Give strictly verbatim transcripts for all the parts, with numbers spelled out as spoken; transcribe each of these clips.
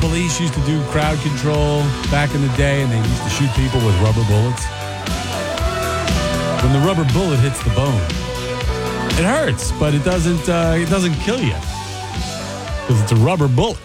police used to do crowd control back in the day, and they used to shoot people with rubber bullets. When the rubber bullet hits the bone, it hurts, but it doesn't. Uh, it doesn't kill you because it's a rubber bullet.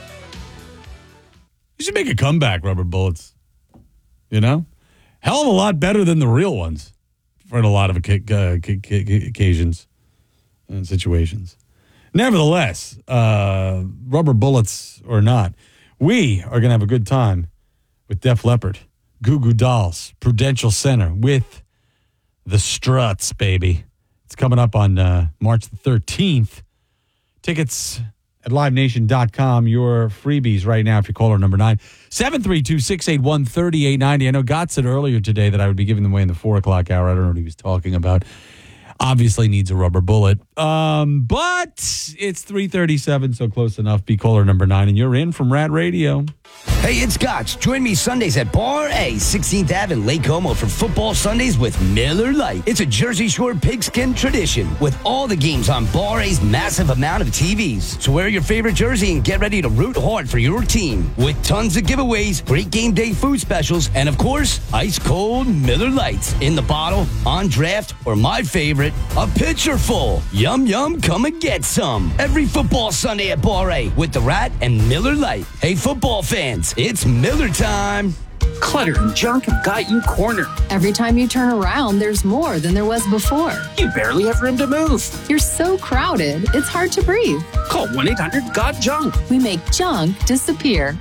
You should make a comeback, rubber bullets. You know, hell of a lot better than the real ones for a lot of uh, occasions and situations. Nevertheless, uh, rubber bullets or not, we are going to have a good time with Def Leppard, Goo Goo Dolls, Prudential Center with the Struts, baby. It's coming up on uh, March the thirteenth. Tickets at live nation dot com. Your freebies right now if you call our number nine, seven three two, six eight one, three eight nine zero. I know God said earlier today that I would be giving them away in the four o'clock hour. I don't know what he was talking about. Obviously needs a rubber bullet. Um, but it's three thirty-seven, so close enough. Be caller number nine, and you're in from Rat Radio. Hey, it's Gotch. Join me Sundays at Bar A, sixteenth Avenue, Lake Como for Football Sundays with Miller Lite. It's a Jersey Shore pigskin tradition with all the games on Bar A's massive amount of T Vs. So wear your favorite jersey and get ready to root hard for your team with tons of giveaways, great game day food specials, and of course, ice cold Miller Lites in the bottle, on draft, or my favorite, a pitcher full. Yum, yum, come and get some. Every football Sunday at Bar A with the Rat and Miller Lite. Hey, football fans, it's Miller time. Clutter and junk have got you cornered. Every time you turn around, there's more than there was before. You barely have room to move. You're so crowded, it's hard to breathe. Call one eight hundred got junk. We make junk disappear.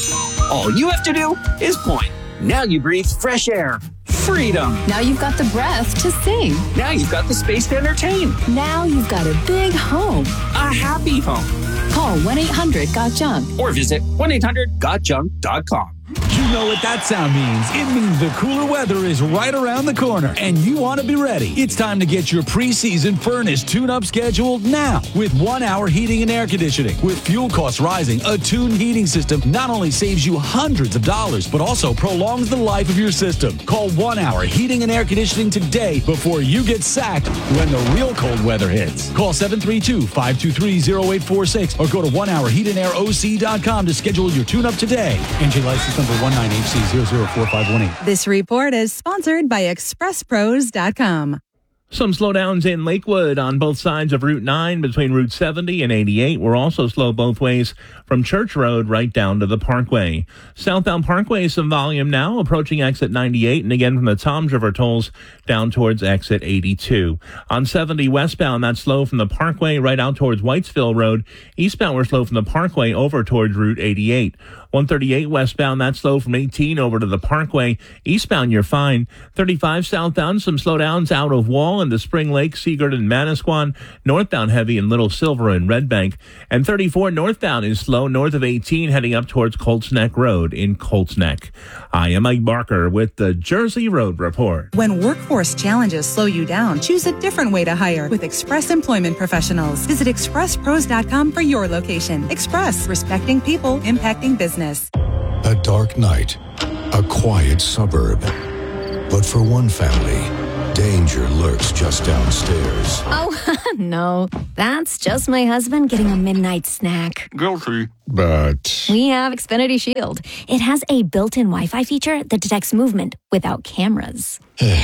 All you have to do is point. Now you breathe fresh air. Freedom. Now you've got the breath to sing. Now you've got the space to entertain. Now you've got a big home. A happy home. Call one eight hundred got junk. Or visit one eight hundred got junk dot com. You know what that sound means. It means the cooler weather is right around the corner, and you want to be ready. It's time to get your preseason furnace tune-up scheduled now with one-hour heating and air conditioning. With fuel costs rising, a tuned heating system not only saves you hundreds of dollars, but also prolongs the life of your system. Call one-hour heating and air conditioning today before you get sacked when the real cold weather hits. Call seven three two, five two three, zero eight four six or go to one hour heat and air O C dot com to schedule your tune-up today. N J license number one nine H C zero zero four five one eight. This report is sponsored by express pros dot com. Some slowdowns in Lakewood on both sides of Route nine between Route seventy and eighty-eight. We're also slow both ways from Church Road right down to the Parkway. Southbound Parkway, some volume now approaching exit ninety-eight, and again from the Toms River tolls down towards exit eighty-two. On seventy westbound, that's slow from the Parkway right out towards Whitesville Road. Eastbound, we're slow from the Parkway over towards Route eighty-eight. one thirty-eight westbound, that's slow from eighteen over to the Parkway. Eastbound, you're fine. thirty-five southbound, some slowdowns out of Wall into Spring Lake, Seagirt, and Manasquan. Northbound heavy in Little Silver and Red Bank. And thirty-four northbound is slow north of eighteen heading up towards Colts Neck Road in Colts Neck. I am Mike Barker with the Jersey Road Report. When workforce challenges slow you down, choose a different way to hire with Express Employment Professionals. Visit express pros dot com for your location. Express, respecting people, impacting business. A dark night, a quiet suburb. But for one family, danger lurks just downstairs. Oh, no. That's just my husband getting a midnight snack. Guilty. But We have Xfinity Shield. It has a built-in Wi-Fi feature that detects movement without cameras.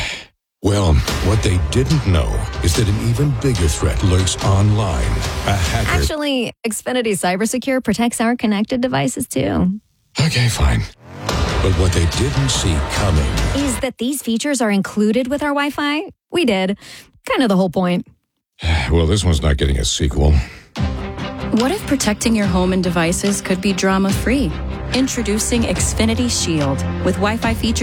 well, what they didn't know is that an even bigger threat lurks online. A hacker. Actually, Xfinity Cybersecure protects our connected devices, too. Okay, fine. But what they didn't see coming Is that these features are included with our Wi-Fi? We did. Kind of the whole point. Well, this one's not getting a sequel. What if protecting your home and devices could be drama-free? Introducing Xfinity Shield with Wi-Fi features